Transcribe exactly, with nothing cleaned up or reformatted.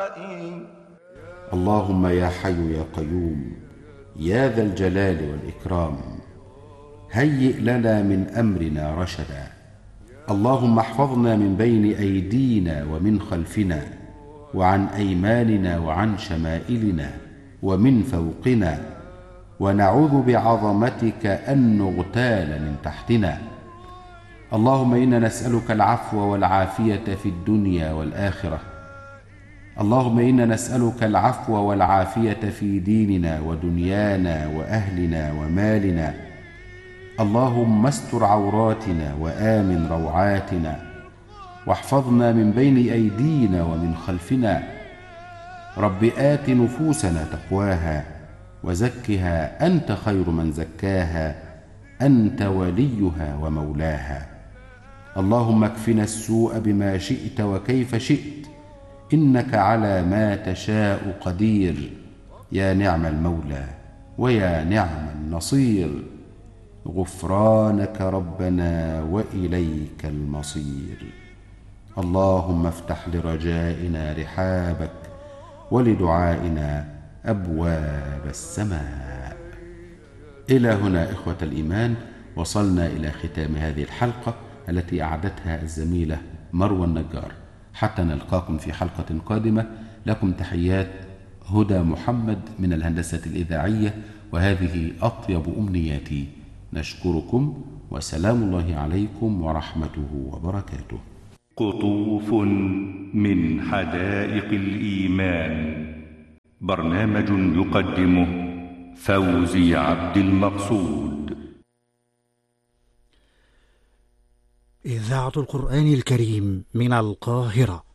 اللهم يا حي يا قيوم يا ذا الجلال والإكرام، هيئ لنا من أمرنا رشدا. اللهم احفظنا من بين أيدينا ومن خلفنا وعن أيماننا وعن شمائلنا ومن فوقنا، ونعوذ بعظمتك أن نغتال من تحتنا. اللهم إنا نسألك العفو والعافية في الدنيا والآخرة. اللهم إنا نسألك العفو والعافية في ديننا ودنيانا وأهلنا ومالنا. اللهم استر عوراتنا وآمن روعاتنا، واحفظنا من بين أيدينا ومن خلفنا. رب آت نفوسنا تقواها وزكها أنت خير من زكاها، أنت وليها ومولاها. اللهم اكفنا السوء بما شئت وكيف شئت، إنك على ما تشاء قدير. يا نعم المولى ويا نعم النصير. غفرانك ربنا وإليك المصير. اللهم افتح لرجائنا رحابك ولدعائنا أبواب السماء. إلى هنا إخوة الإيمان وصلنا إلى ختام هذه الحلقة التي أعدتها الزميلة مروى النجار. حتى نلقاكم في حلقة قادمة، لكم تحيات هدى محمد من الهندسة الإذاعية، وهذه أطيب أمنياتي. نشكركم وسلام الله عليكم ورحمته وبركاته. قطوف من حدائق الإيمان، برنامج يقدمه فوزي عبد المقصود. إذاعة القرآن الكريم من القاهرة.